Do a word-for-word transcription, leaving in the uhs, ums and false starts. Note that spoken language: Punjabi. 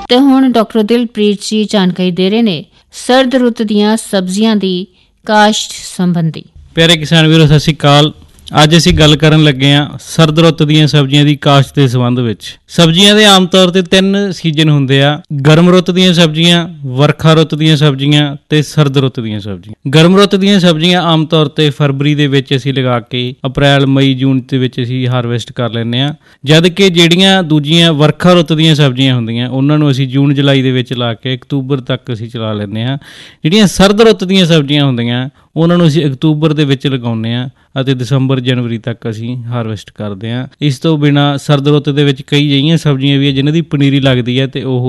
ਤੇ ਹੁਣ ਡਾਕਟਰ ਦਿਲਪ੍ਰੀਤ ਜੀ ਜਾਣਕਾਰੀ ਦੇ ਰਹੇ ਨੇ ਸਰਦ ਰੁੱਤ ਦੀਆਂ ਸਬਜ਼ੀਆਂ ਦੀ ਕਾਸ਼ਤ ਸੰਬੰਧੀ। ਪਿਆਰੇ ਕਿਸਾਨ ਵੀਰੋ, ਸਤਿ ਸ਼੍ਰੀ ਅਕਾਲ। ਅੱਜ ਅਸੀਂ ਗੱਲ ਕਰਨ ਲੱਗੇ ਹਾਂ ਸਰਦ ਰੁੱਤ ਦੀਆਂ ਸਬਜ਼ੀਆਂ ਦੀ ਕਾਸ਼ਤ ਦੇ ਸੰਬੰਧ ਵਿੱਚ। ਸਬਜ਼ੀਆਂ ਦੇ ਆਮ ਤੌਰ ਤੇ ਤਿੰਨ ਸੀਜ਼ਨ ਹੁੰਦੇ ਆ: ਗਰਮ ਰੁੱਤ ਦੀਆਂ ਸਬਜ਼ੀਆਂ, ਵਰਖਾ ਰੁੱਤ ਦੀਆਂ ਸਬਜ਼ੀਆਂ ਤੇ ਸਰਦ ਰੁੱਤ ਦੀਆਂ ਸਬਜ਼ੀਆਂ। ਗਰਮ ਰੁੱਤ ਦੀਆਂ ਸਬਜ਼ੀਆਂ ਆਮ ਤੌਰ ਤੇ ਫਰਵਰੀ ਦੇ ਵਿੱਚ ਅਸੀਂ ਲਗਾ ਕੇ ਅਪ੍ਰੈਲ, ਮਈ, ਜੂਨ ਦੇ ਵਿੱਚ ਅਸੀਂ ਹਾਰਵੈਸਟ ਕਰ ਲੈਂਦੇ ਹਾਂ, ਜਦ ਕਿ ਜਿਹੜੀਆਂ ਦੂਜੀਆਂ ਵਰਖਾ ਰੁੱਤ ਦੀਆਂ ਸਬਜ਼ੀਆਂ ਹੁੰਦੀਆਂ ਉਹਨਾਂ ਨੂੰ ਅਸੀਂ ਜੂਨ ਜੁਲਾਈ ਦੇ ਵਿੱਚ ਲਾ ਕੇ ਅਕਤੂਬਰ ਤੱਕ ਅਸੀਂ ਚਲਾ ਲੈਂਦੇ ਹਾਂ। ਜਿਹੜੀਆਂ ਸਰਦ ਰੁੱਤ ਦੀਆਂ ਸਬਜ਼ੀਆਂ ਹੁੰਦੀਆਂ ਉਹਨਾਂ ਨੂੰ ਅਸੀਂ ਅਕਤੂਬਰ ਦੇ ਵਿੱਚ ਲਗਾਉਂਦੇ ਹਾਂ ਅਤੇ ਦਸੰਬਰ, ਜਨਵਰੀ ਤੱਕ ਅਸੀਂ ਹਾਰਵੈਸਟ ਕਰਦੇ ਹਾਂ। ਇਸ ਤੋਂ ਬਿਨਾਂ ਸਰਦ ਰੁੱਤ ਦੇ ਵਿੱਚ ਕਈ ਅਜਿਹੀਆਂ ਸਬਜ਼ੀਆਂ ਵੀ ਹੈ ਜਿਨ੍ਹਾਂ ਦੀ ਪਨੀਰੀ ਲੱਗਦੀ ਹੈ ਅਤੇ ਉਹ